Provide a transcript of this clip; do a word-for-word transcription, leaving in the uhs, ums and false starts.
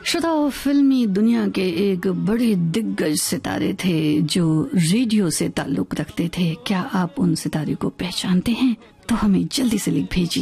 श्रोताओ, फिल्मी दुनिया के एक बड़े दिग्गज सितारे थे जो रेडियो से ताल्लुक रखते थे। क्या आप उन सितारे को पहचानते हैं? तो हमें जल्दी से लिख भेजिए।